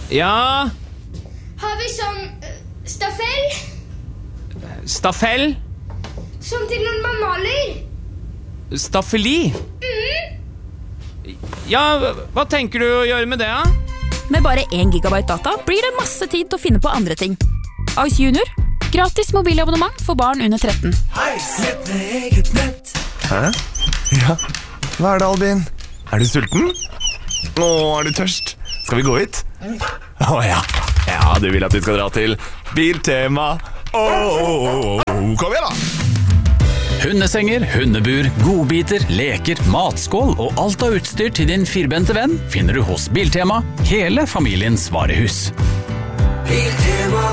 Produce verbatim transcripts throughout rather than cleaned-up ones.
Ja? Har vi sånn uh, stafell? Stafell? Som til når man maler? Staffeli? Mm. Ja, hva tenker du å gjøre med det, da? Med bare én gigabyte data blir det masse tid til å finne på andre ting. Ice Junior. Gratis mobilabonnement for barn under tretten. Nett med eget nett. Hæ? Ja, hva er det, Albin? Er du sulten? Å, er du tørst? Skal vi gå hit? Å ja, ja, du vil at vi skal dra til Biltema. Åh, kom igjen da! Hundesenger, hundebur, godbiter, leker, matskål og alt av utstyr til din firbente venn finner du hos Biltema, hele familiens varehus. Biltema,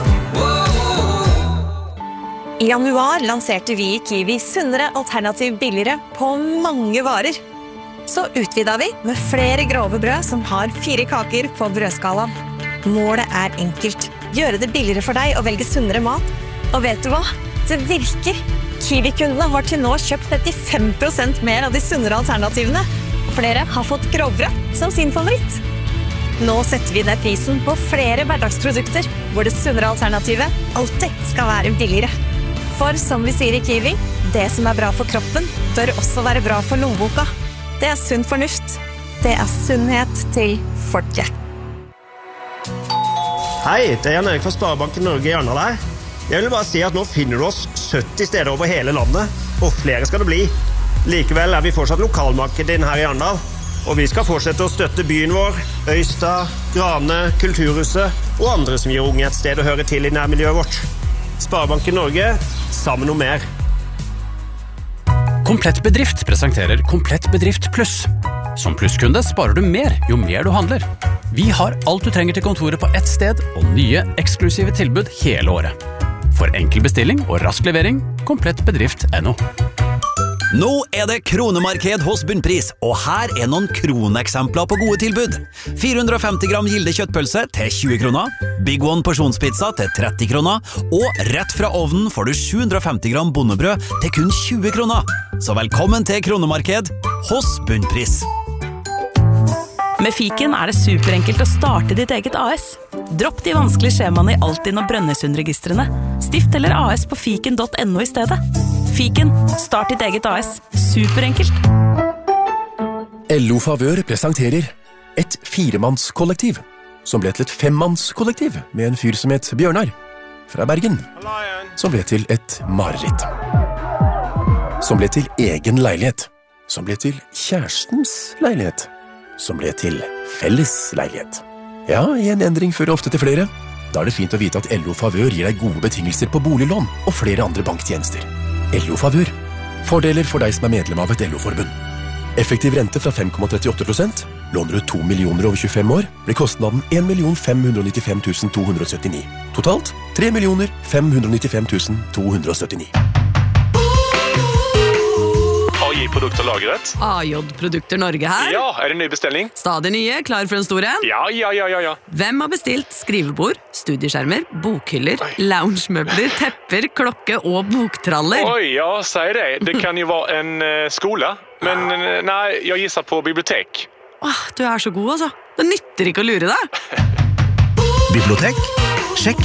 I januar lanserte vi i Kiwi sunnere alternativ billigere på mange varer. Så utvidet vi med flere grove brød som har fire kaker på brødskalaen. Målet er enkelt. Gjøre det billigere for deg å velge sunnere mat. Og vet du hva? Det virker. Kiwi-kundene har til nå kjøpt trettifem prosent mer av de sunnere alternativene. Og flere har fått grovbrød som sin favoritt. Nå setter vi ned prisen på flere hverdagsprodukter, hvor det sunnere alternativet alltid skal være billigere. For som vi sier i Kiwi, det som er bra for kroppen, bør også være bra for lommeboka. Det er sunn fornuft. Det er sunnhet til folket. Hei, det er Jan Erik fra Sparebanken Norge i Arendal her. Jeg vil bare si at nå finner du oss sytti steder over hele landet, og flere skal det bli. Likevel er vi fortsatt lokalmarkedet inn her i Arendal, og vi skal fortsette å støtte byen vår, Øystad, Grane, Kulturhuset og andre som gir unge et sted å høre til i nærmiljøet vårt. Sparebanken Norge, sammen om mer. Komplett Bedrift presenterer Komplett Bedrift Pluss. Som plusskunde sparer du mer jo mer du handler. Vi har alt du trenger til kontoret på ett sted, og nye eksklusive tilbud hele året. For enkel bestilling og rask levering, komplettbedrift punktum no. Nå er det kronemarked hos Bunnpris, og her er noen kroneksempler på gode tilbud. fire hundre og femti gram gilde kjøttpølse til tjue kroner, Big One porsjonspizza til tretti kroner, og rett fra ovnen får du sju hundre og femti gram bondebrød til kun tjue kroner. Så velkommen til kronemarked hos Bunnpris. Med Fiken er det superenkelt å starte ditt eget A S. Dropp de vanskelige skjemaene i Altinn og Brønnøysundregistrene. Stift eller A S på fiken punktum no i stedet. Fiken, start ditt eget A S. Superenkelt. L O Favør presenterer et firemannskollektiv, som ble til et femmannskollektiv med en fyr som het Bjørnar, fra Bergen, som ble til et mareritt. Som ble til egen leilighet, som ble til kjærestens leilighet, som ble til felles leilighet. Ja, en endring fører ofte til flere. Da er det fint å vite at L O Favør gir deg gode betingelser på boliglån og flere andre banktjenester. L O Favør. Fordeler for deg som er medlem av et L O-forbund. Effektiv rente fra fem komma trettiåtte prosent. Låner du to millioner over tjuefem år, blir kostnaden en million fem hundre og nittifem tusen to hundre og syttini. Totalt tre millioner fem hundre og nittifem tusen to hundre og syttini. A J-produkter lagret. A J-produkter Norge her. Ja, er det ny bestilling? Stadig nye, klar for en stor en? Ja, ja, ja, ja, ja. Hvem har bestilt skrivebord, studieskjermer, bokhyller, loungemøbler, tepper, klokke og boktraller? Oi, ja, sier det. Det kan jo være en uh, skole, men uh, nei, jeg gisser på bibliotek. Åh, du er så god, altså. Det nytter ikke å lure deg. Bibliotek? Sjekk